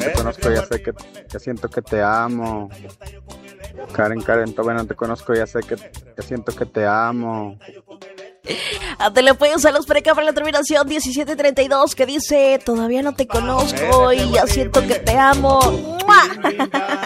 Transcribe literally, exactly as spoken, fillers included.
te conozco, ya sé que, ya siento que te amo. Karen, Karen, todavía no te conozco, ya sé que, ya siento que te amo. Ándale pues, saludos por acá para la terminación diecisiete treinta y dos que dice, todavía no te conozco y ya siento que te amo. ¡Mua!